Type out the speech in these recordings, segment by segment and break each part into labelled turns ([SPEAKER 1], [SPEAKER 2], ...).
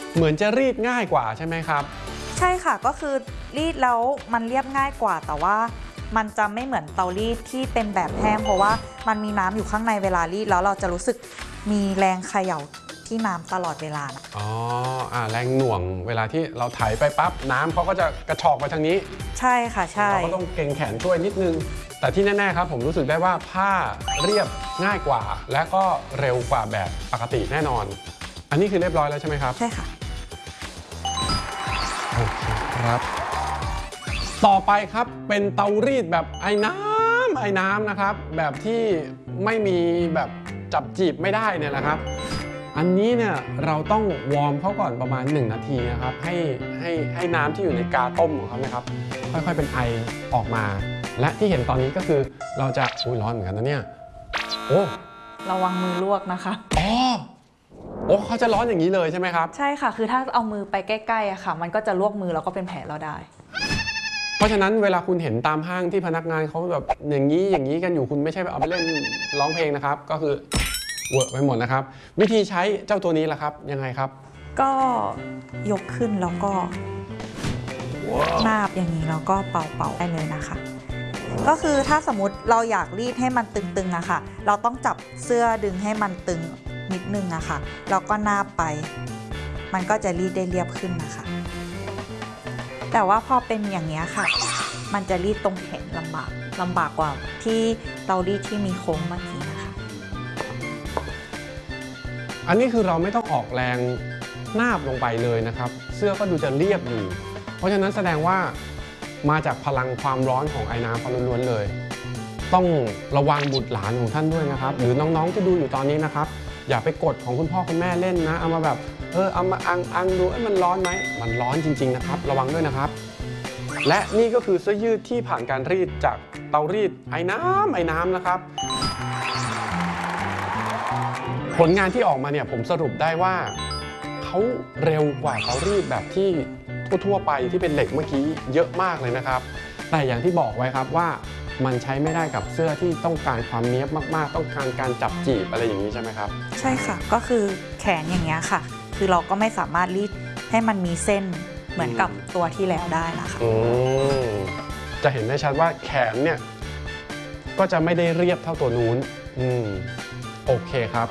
[SPEAKER 1] เหมือนจะรีดง่ายกว่าใช่ไหมครับ
[SPEAKER 2] ใช่ค่ะก็คือรีดแล้วมันเรียบง่ายกว่าแต่ว่ามันจะไม่เหมือนเตารีดที่เป็นแบบแห้งเพราะว่ามันมีน้ำอยู่ข้างในเวลารีดแล้วเราจะรู้สึกมีแรงเขย่าที่น้ำตลอดเวลานะ
[SPEAKER 1] อ๋อแรงหน่วงเวลาที่เราไถไปปั๊บน้ำเขาก็จะกระชอกไปทางนี้
[SPEAKER 2] ใช่ค่ะใช่
[SPEAKER 1] เราก็ต้องเกรงแขนช่วยนิดนึงแต่ที่แน่ๆครับผมรู้สึกได้ว่าผ้าเรียบง่ายกว่าและก็เร็วกว่าแบบปกติแน่นอนอันนี้คือเรียบร้อยแล้วใช่ไหมครับ
[SPEAKER 2] ใช่ค่ะ
[SPEAKER 1] โอเคครับต่อไปครับเป็นเตารีดแบบไอ้น้ำนะครับแบบที่ไม่มีแบบจับจีบไม่ได้เนี่ยนะครับอันนี้เนี่ยเราต้องวอร์มเขาก่อนประมาณ1 นาทีนะครับให้น้ำที่อยู่ในกาต้มของเขานะครับค่อยๆเป็นไอออกมาและที่เห็นตอนนี้ก็คือเราจะร้อนเหมือนกันนะเนี่ยโอ้
[SPEAKER 2] ระวังมือลวกนะคะ
[SPEAKER 1] โอ้เขาจะร้อนอย่างนี้เลยใช่ไหมครับ
[SPEAKER 2] ใช่ค่ะคือถ้าเอามือไปใกล้ๆอะค่ะมันก็จะลวกมือแล้วก็เป็นแผลเราได้
[SPEAKER 1] เพราะฉะนั้นเวลาคุณเห็นตามห้างที่พนักงานเขาแบบอย่างนี้กันอยู่คุณไม่ใช่เอาไปเล่นร้องเพลงนะครับก็คือเวอร์ไปหมดนะครับวิธีใช้เจ้าตัวนี้ล่ะครับยังไงครับ
[SPEAKER 2] ก็ยกขึ้นแล้วก็นาบอย่างนี้แล้วก็เป่าได้เลยนะคะก็คือถ้าสมมติเราอยากรีดให้มันตึงๆอะค่ะเราต้องจับเสื้อดึงให้มันตึงนิดนึงอะค่ะแล้วก็นาบไปมันก็จะรีดได้เรียบขึ้นนะคะแต่ว่าพอเป็นอย่างนี้ค่ะมันจะรีดตรงแขนลำบากกว่าที่เตารีดที่มีโค้งเมื่อกี้นะคะ
[SPEAKER 1] อันนี้คือเราไม่ต้องออกแรงนาบลงไปเลยนะครับเสื้อก็ดูจะเรียบอยู่เพราะฉะนั้นแสดงว่ามาจากพลังความร้อนของไอ้น้ำล้วนๆเลยต้องระวังบุตรหลานของท่านด้วยนะครับหรือน้องๆที่ดูอยู่ตอนนี้นะครับอย่าไปกดของคุณพ่อคุณแม่เล่นนะเอามาแบบเอามาอังดูมันร้อนไหมมันร้อนจริงๆนะครับระวังด้วยนะครับและนี่ก็คือเสื้อยืดที่ผ่านการรีดจากเตารีดไอ้น้ำนะครับผลงานที่ออกมาเนี่ยผมสรุปได้ว่าเขาเร็วกว่าเตารีดแบบที่ทั่วไปที่เป็นเหล็กเมื่อกี้เยอะมากเลยนะครับแต่อย่างที่บอกไว้ครับว่ามันใช้ไม่ได้กับเสื้อที่ต้องการความเนี้ยบมากๆต้องการการจับจีบอะไรอย่างนี้ใช่ไหมครับ
[SPEAKER 2] ใช่ค่ะก็คือแขนอย่างเงี้ยค่ะคือเราก็ไม่สามารถรีดให้มันมีเส้นเหมือนกับตัวที่แล้วได้นะคะ
[SPEAKER 1] จะเห็นได้ชัดว่าแขนเนี่ยก็จะไม่ได้เรียบเท่าตัวนู้นโอเคครับ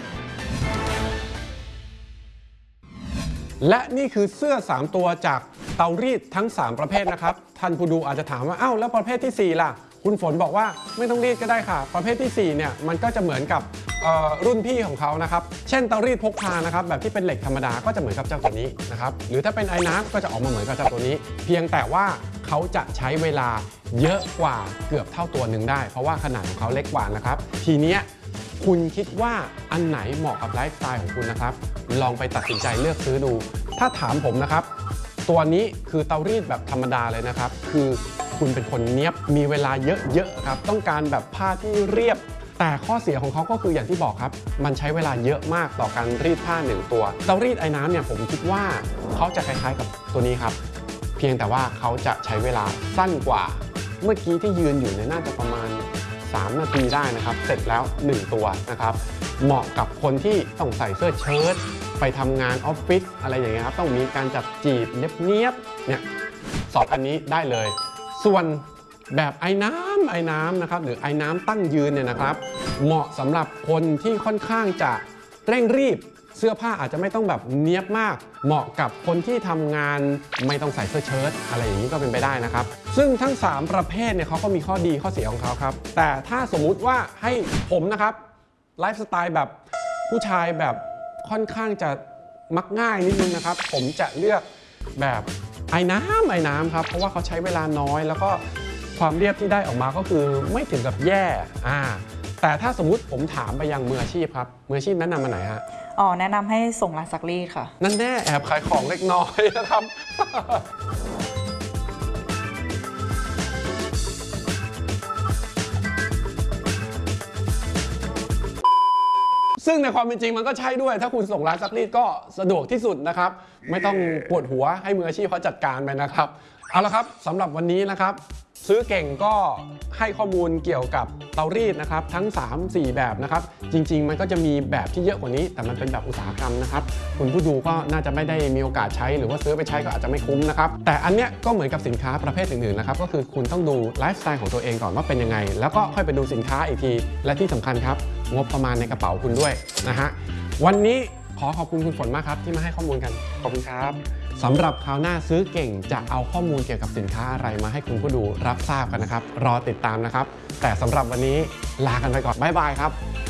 [SPEAKER 1] และนี่คือเสื้อ3ตัวจากเตารีดทั้ง3ประเภทนะครับท่านผู้ดูอาจจะถามว่าอ้าวแล้วประเภทที่4ล่ะคุณฝนบอกว่าไม่ต้องรีดก็ได้ค่ะประเภทที่4เนี่ยมันก็จะเหมือนกับรุ่นพี่ของเขานะครับเช่นเตารีดพกพานะครับแบบที่เป็นเหล็กธรรมดาก็จะเหมือนกับเจ้าตัวนี้นะครับหรือถ้าเป็นไอ้น้ำก็จะออกมาเหมือนกับเจ้าตัวนี้เพียงแต่ว่าเขาจะใช้เวลาเยอะกว่าเกือบเท่าตัวหนึ่งได้เพราะว่าขนาดของเขาเล็กกว่านะครับทีเนี้ยคุณคิดว่าอันไหนเหมาะกับไลฟ์สไตล์ของคุณนะครับลองไปตัดสินใจเลือกซื้อดูถ้าถามผมนะครับตัวนี้คือเตารีดแบบธรรมดาเลยนะครับคือคุณเป็นคนเนี้ยบมีเวลาเยอะๆครับต้องการแบบผ้าที่เรียบแต่ข้อเสียของเขาก็คืออย่างที่บอกครับมันใช้เวลาเยอะมากต่อการรีดผ้า1ตัวเตารีดไอ้น้ำเนี่ยผมคิดว่าเขาจะคล้ายๆกับตัวนี้ครับเพียงแต่ว่าเขาจะใช้เวลาสั้นกว่าเมื่อกี้ที่ยืนอยู่เนี่ยน่าจะประมาณ3 นาทีได้นะครับเสร็จแล้ว1ตัวนะครับเหมาะกับคนที่ต้องใส่เสื้อเชิ้ตไปทำงานออฟฟิศอะไรอย่างเงี้ยครับต้องมีการจับจีบเนียบๆเนี่ย2 อันนี้ได้เลยส่วนแบบไอ้น้ำนะครับหรือไอ้น้ำตั้งยืนเนี่ยนะครับเหมาะสำหรับคนที่ค่อนข้างจะเร่งรีบเสื้อผ้าอาจจะไม่ต้องแบบเนียบมากเหมาะกับคนที่ทำงานไม่ต้องใส่เสื้อเชิ้ตอะไรอย่างนี้ก็เป็นไปได้นะครับซึ่งทั้ง3ประเภทเนี่ยเขาก็มีข้อดีข้อเสียของเขาครับแต่ถ้าสมมุติว่าให้ผมนะครับไลฟ์สไตล์แบบผู้ชายแบบค่อนข้างจะมักง่ายนิดนึงนะครับผมจะเลือกแบบไอ้น้ำครับเพราะว่าเขาใช้เวลาน้อยแล้วก็ความเรียบที่ได้ออกมาก็คือไม่ถึงกับแย่แต่ถ้าสมมุติผมถามไปยังมืออาชีพครับมืออาชีพแนะนำมาไหนฮะ
[SPEAKER 2] แนะนำให้ส่งร้านซักรีดค่ะ
[SPEAKER 1] นั่นแน่แอบขายของเล็กน้อยนะครับซึ่งในความเป็นจริงมันก็ใช่ด้วยถ้าคุณส่งร้านซักรีดก็สะดวกที่สุดนะครับไม่ต้องปวดหัวให้มืออาชีพเขาจัดการไปนะครับเอาละครับสำหรับวันนี้นะครับซื้อเก่งก็ให้ข้อมูลเกี่ยวกับเตารีดนะครับทั้ง 3-4 แบบนะครับจริงๆมันก็จะมีแบบที่เยอะกว่านี้แต่มันเป็นแบบอุตสาหกรรมนะครับคุณผู้ดูก็น่าจะไม่ได้มีโอกาสใช้หรือว่าซื้อไปใช้ก็อาจจะไม่คุ้มนะครับแต่อันเนี้ยก็เหมือนกับสินค้าประเภทอื่นๆนะครับก็คือคุณต้องดูไลฟ์สไตล์ของตัวเองก่อนว่าเป็นยังไงแล้วก็ค่อยไปดูสินค้าอีกทีและที่สำคัญครับงบประมาณในกระเป๋าคุณด้วยนะฮะวันนี้ขอขอบคุณคุณฝนมากครับที่มาให้ข้อมูลกันขอบคุณครับสำหรับคราวหน้าซื้อเก่งจะเอาข้อมูลเกี่ยวกับสินค้าอะไรมาให้คุณผู้ดูรับทราบกันนะครับรอติดตามนะครับแต่สำหรับวันนี้ลากันไปก่อนบ๊ายบายครับ